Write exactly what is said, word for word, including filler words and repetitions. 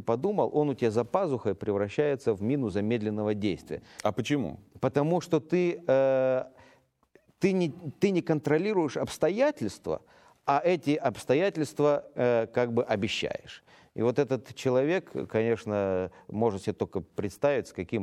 подумал, он у тебя за пазухой превращается в мину замедленного действия. А почему? Потому что ты, э, ты, не, ты не контролируешь обстоятельства, а эти обстоятельства э, как бы обещаешь. И вот этот человек, конечно, может себе только представить, с каким